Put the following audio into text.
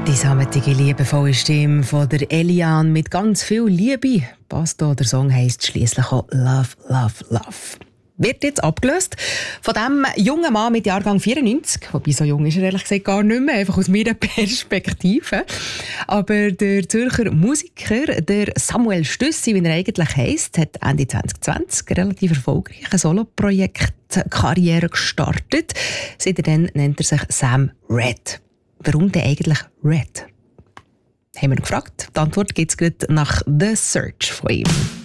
Die sammetige, liebevolle Stimme von der Eliane mit ganz viel Liebe. Passt auch, der Song heisst schliesslich auch Love, Love, Love. Wird jetzt abgelöst von dem jungen Mann mit Jahrgang 94. Wobei, so jung ist er ehrlich gesagt gar nicht mehr, einfach aus meiner Perspektive. Aber der Zürcher Musiker, der Samuel Stüssi, wie er eigentlich heisst, hat Ende 2020 relativ erfolgreiche Soloprojekt-Karriere gestartet. Seitdem nennt er sich Sam Red. Warum denn eigentlich Red? Haben wir ihn gefragt. Die Antwort gibt es gerade nach The Search von ihm.